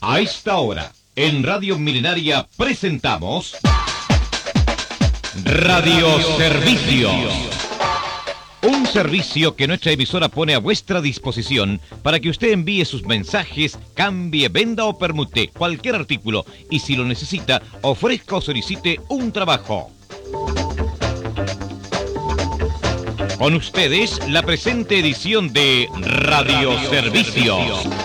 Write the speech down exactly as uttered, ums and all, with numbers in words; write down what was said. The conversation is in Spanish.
A esta hora, en Radio Milenaria presentamos Radio Servicios. Un servicio que nuestra emisora pone a vuestra disposición para que usted envíe sus mensajes, cambie, venda o permute cualquier artículo y si lo necesita, ofrezca o solicite un trabajo. Con ustedes, la presente edición de Radio Servicios.